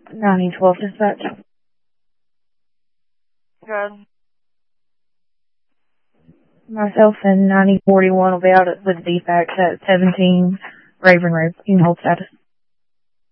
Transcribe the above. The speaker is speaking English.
9012 dispatch. Good. Myself and 9041 will be out with defects at 17 Raven Road. You can hold status.